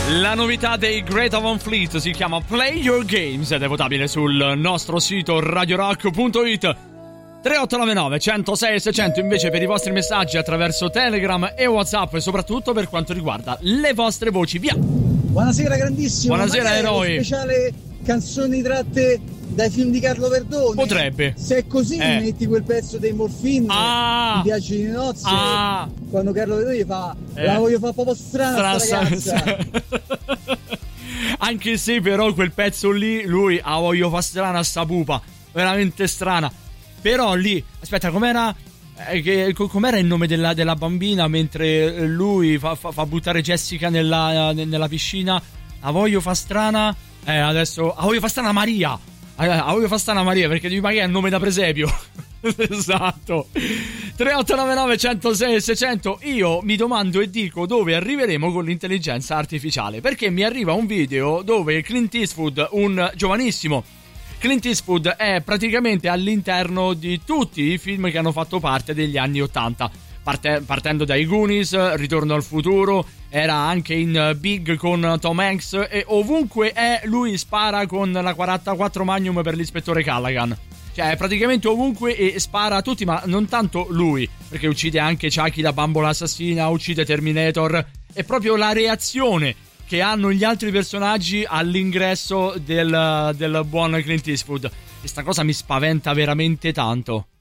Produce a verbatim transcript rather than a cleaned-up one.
La novità dei Greta Van Fleet si chiama Play Your Games ed è votabile sul nostro sito radio rock punto it. tre otto nove nove, centosei, seicento invece per i vostri messaggi attraverso Telegram e WhatsApp e soprattutto per quanto riguarda le vostre voci. Via! Buonasera grandissimo. Buonasera eroi. Speciale canzoni tratte dai film di Carlo Verdone. Potrebbe. Se è così eh. metti quel pezzo dei Morfin, ah. I viaggi di nozze, ah. quando Carlo Verdone gli fa eh. la voglio fare proprio strana sta ragazza. Anche se però quel pezzo lì lui la voglio fare strana sta pupa, veramente strana. Però lì, aspetta, com'era eh, che, com'era il nome della, della bambina mentre lui fa, fa, fa buttare Jessica nella, nella piscina? La voglio fa strana. Eh adesso la voglio fa strana Maria. La voglio fa strana Maria perché di magari è il nome da presepio. Esatto. tre otto nove nove, centosei, seicento. Io mi domando e dico dove arriveremo con l'intelligenza artificiale, perché mi arriva un video dove Clint Eastwood, un giovanissimo Clint Eastwood, è praticamente all'interno di tutti i film che hanno fatto parte degli anni ottanta, Parte, partendo dai Goonies, Ritorno al futuro, era anche in Big con Tom Hanks e ovunque è lui spara con la quarantaquattro Magnum per l'ispettore Callaghan. Cioè è praticamente ovunque e spara a tutti, ma non tanto lui, perché uccide anche Chucky la bambola assassina, uccide Terminator. È proprio la reazione che hanno gli altri personaggi all'ingresso del, del buon Clint Eastwood. E sta cosa mi spaventa veramente tanto.